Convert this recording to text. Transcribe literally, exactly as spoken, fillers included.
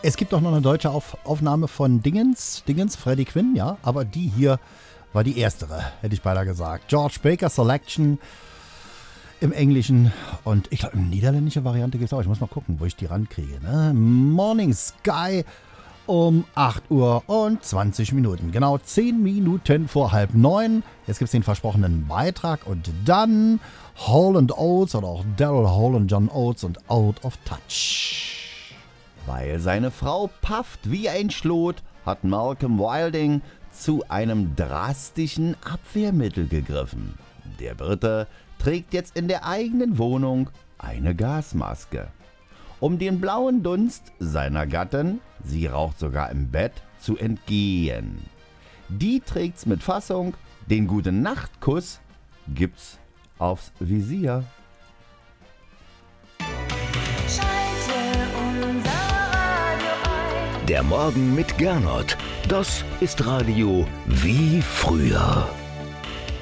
Es gibt auch noch eine deutsche Auf- Aufnahme von Dingens, Dingens, Freddie Quinn, ja, aber die hier war die erstere, hätte ich beinahe gesagt. George Baker Selection im Englischen und ich glaube, eine niederländische Variante gibt es auch. Ich muss mal gucken, wo ich die rankriege. Ne? Morning Sky um acht Uhr und zwanzig Minuten. Genau zehn Minuten vor halb neun. Jetzt gibt es den versprochenen Beitrag und dann Hall and Oates oder auch Daryl Hall und John Oates und Out of Touch. Weil seine Frau pafft wie ein Schlot, hat Malcolm Wilding zu einem drastischen Abwehrmittel gegriffen. Der Brite trägt jetzt in der eigenen Wohnung eine Gasmaske. Um den blauen Dunst seiner Gattin, sie raucht sogar im Bett, zu entgehen. Die trägt's mit Fassung, den Gute-Nacht-Kuss gibt's aufs Visier. Der Morgen mit Gernot, das ist Radio wie früher.